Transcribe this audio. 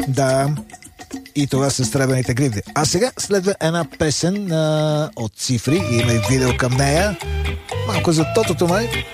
Да. И това са сребърните гривни. А сега следва една песен от Цифри. Има и видео към нея. Малко за тотото май.